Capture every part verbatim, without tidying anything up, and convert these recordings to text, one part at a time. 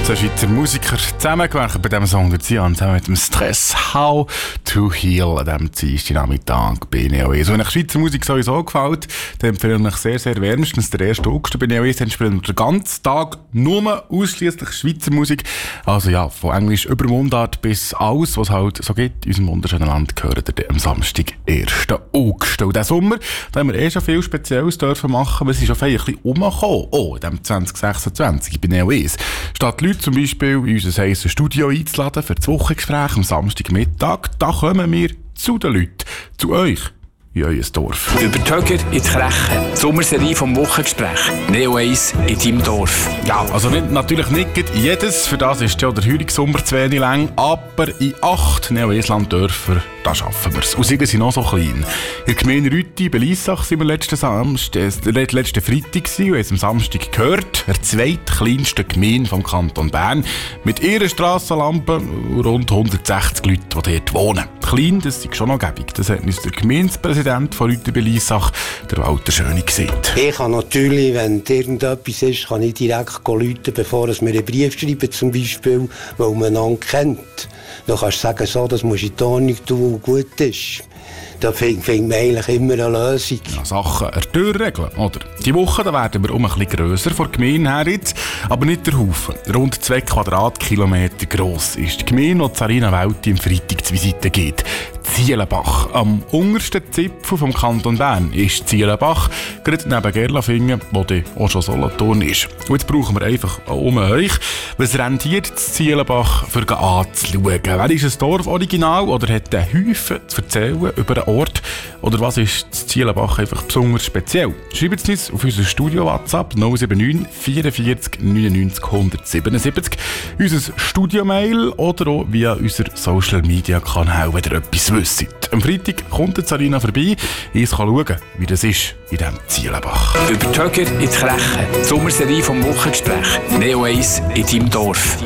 Zwei Schweizer Musiker zusammengeworfen bei diesem Song, der Zian, zusammen mit dem Stress How to Heal an diesem Dienstagnachmittag bei Neoes. Wenn euch Schweizer Musik sowieso gefällt, dann empfehle ich euch sehr, sehr wärmstens den ersten August bei Neoes. Dann spielen wir den ganzen Tag nur ausschliesslich Schweizer Musik. Also ja, von Englisch über Mundart bis alles, was es halt so gibt in unserem wunderschönen Land, gehört ihr am Samstag, ersten August. Und diesen Sommer, da haben wir eh schon viel Spezielles dürfen machen, weil es ist schon ein bisschen umgekommen. Oh, in diesem zwanzig sechsundzwanzig bei Neoes. Statt Leute zum Beispiel in unser heisses Studio einzuladen für das Wochengespräch am Samstagmittag, da kommen wir zu den Leuten, zu euch, in euer Dorf. Über die Höger in die Kreche. Die Sommerserie vom Wochengespräch. Neo eins in deinem Dorf. Ja, also nicht, natürlich nicht jedes, für das ist ja der Heurigsommer zu wenig lang, aber in acht Neo eins Landdörfer, da schaffen wir es. Und sie sind noch so klein. In der Gemeinde Rütti bei Liessach sind wir letzten, Samstag, äh, letzten Freitag gewesen, und haben am Samstag gehört, der zweitkleinste Gemeinde vom Kanton Bern, mit ihrer Strassenlampe rund hundertsechzig Leute, die dort wohnen. Klein, das ist schon noch gäbig. Das hat uns der Gemeindepräsident von Rütti bei Liessach, der Walter Schöni, gesagt. Ich kann natürlich, wenn irgendetwas ist, kann ich direkt rufen, bevor wir einen Brief schreiben, zum Beispiel, weil man einander kennt. Dann kannst du sagen, so, das musst du in die Ordnung tun, und gut ist. Da findet find man eigentlich immer eine Lösung. Ja, Sachen an die Tür regeln, oder? Die Woche da werden wir um ein bisschen grösser von der Gemeinde her jetzt, aber nicht der Haufen. Rund zwei Quadratkilometer gross ist die Gemeinde, die Sarina Welti am Freitag zu Visite geht. Zielenbach. Am untersten Zipfel vom Kanton Bern ist Zielenbach, gerade neben Gerlafingen, wo die auch schon Solothurn ist. Und jetzt brauchen wir einfach um euch, was rentiert das Zielenbach für anzuschauen? Wer ist ein Dorf original oder hat einen Häufen zu erzählen über einen Ort? Oder was ist das Zielenbach einfach besonders speziell? Schreibt es uns auf unser Studio-WhatsApp null sieben neun vierundvierzig neunundneunzig hundertsiebenundsiebzig, unser Studio-Mail oder auch via unser Social-Media-Kanal, wenn ihr etwas wisst. Am Freitag kommt die Sarina vorbei, ich kann schauen, wie das ist in diesem Zielenbach. Über die Höger in die Kreche. Die Sommerserie vom Wochengespräch. Neo eins in deinem Dorf.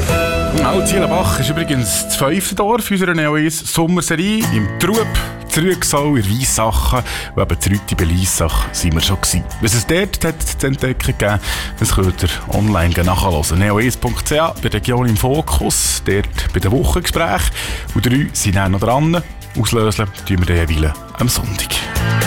Auch Zielenbach ist übrigens das fünfte Dorf unserer Neo eins Sommerserie. Im Trub, Zrügsau, in Weissachen und eben in Rütti bei Liessach sind wir schon gewesen. Was es dort hat zu entdecken gegeben, das könnt ihr online nachhören. neo eins punkt c h, bei der Region im Fokus, dort bei den Wochengesprächen. Und drei sind auch noch dran. Auslösen tun wir den jeweils am Sonntag.